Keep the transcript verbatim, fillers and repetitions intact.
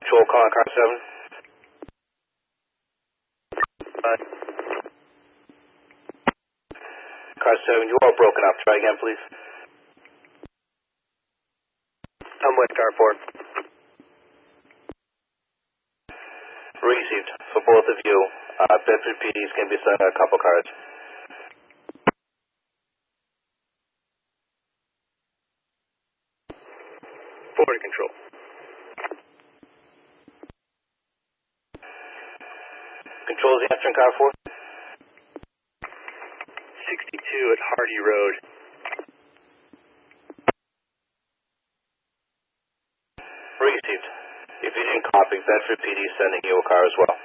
Control calling car seven. Uh, Car seven, you are broken up. Try again, please. I'm with car four. Received. For both of you, uh, Bedford P D is going to be sending a couple cars. Forward control. Control's answering car four. sixty-two at Hardy Road. Received. If you didn't copy, Bedford P D is sending you a car as well.